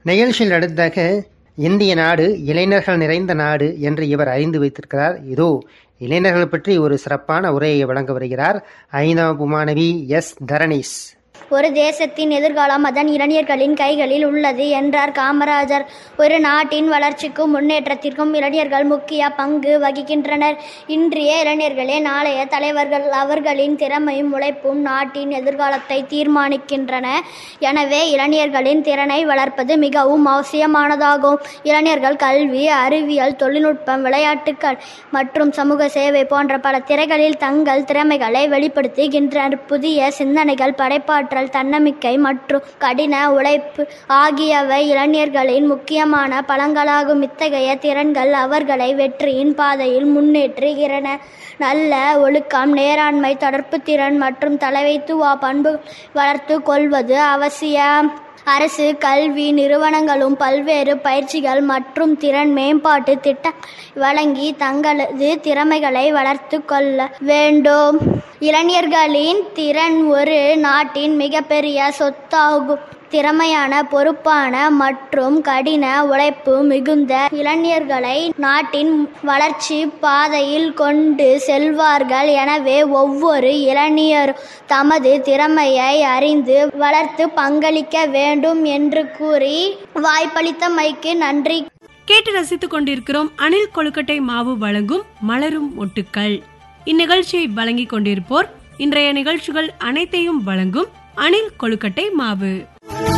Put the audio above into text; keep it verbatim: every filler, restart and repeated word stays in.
நிகழ்ச்சியில் அடுத்ததாக இந்திய நாடு இளைஞர்கள் நிறைந்த நாடு என்று இவர் அறிந்து வைத்திருக்கிறார். இதோ இளைஞர்கள் பற்றி ஒரு சிறப்பான உரையை வழங்க வருகிறார் ஐந்தாம் வகுப்பு மாணவி எஸ் தரணீஸ். ஒரு தேசத்தின் எதிர்காலம் அதன் இளைஞர்களின் கைகளில் உள்ளது என்றார் காமராஜர். ஒரு நாட்டின் வளர்ச்சிக்கும் முன்னேற்றத்திற்கும் இளைஞர்கள் முக்கிய பங்கு வகிக்கின்றனர். இன்றைய இளைஞர்களே நாளைய தலைவர்கள். அவர்களின் திறமையும் உழைப்பும் நாட்டின் எதிர்காலத்தை தீர்மானிக்கின்றன. எனவே இளைஞர்களின் திறனை வளர்ப்பது மிகவும் அவசியமானதாகும். இளைஞர்கள் கல்வி, அறிவியல், தொழில்நுட்பம், விளையாட்டுகள் மற்றும் சமூக சேவை போன்ற பல துறைகளில் தங்கள் திறமைகளை வெளிப்படுத்துகின்றனர். புதிய சிந்தனைகள், படைப்பாற்றல், தன்னம்பிக்கை மற்றும் கடின உழைப்பு ஆகியவை இளைஞர்களின் முக்கியமான பலங்களாகும். இத்தகைய திறன்கள் அவர்களை வெற்றியின் பாதையில் முன்னேற்றுகின்றன. நல்ல ஒழுக்கம், நேராண்மை, தொடர்பு திறன் மற்றும் தலைமைத்துவ பண்பு வளர்த்து கொள்வது அவசியம். அரசு கல்வி நிறுவனங்களும் பல்வேறு பயிற்சிகள் மற்றும் திறன் மேம்பாட்டு திட்டம் வழங்கி தங்களது திறமைகளை வளர்த்து கொள்ள வேண்டும். இளைஞர்களின் திறன் ஒரு நாட்டின் மிகப்பெரிய சொத்தாகும். திறமையான, பொறுப்பான மற்றும் கடின உழைப்பு மிகுந்த இளைஞர்களை நாட்டின் வளர்ச்சி பாதையில் கொண்டு செல்வார்கள். எனவே ஒவ்வொரு இளைஞரும் தமது திறமையை அறிந்து வளர்த்து பங்களிக்க வேண்டும் என்று கூறி வாய்ப்பளித்தமைக்கு நன்றி. கேட்டு ரசித்துக் கொண்டிருக்கிறோம் அணில் கொழுக்கட்டை மாவு வழங்கும் மலரும் மொட்டுக்கள். இந்நிகழ்ச்சியை வழங்கிக் கொண்டிருப்போர் இன்றைய நிகழ்ச்சிகள் அனைத்தையும் வழங்கும் அணில் கொழுக்கட்டை மாவு.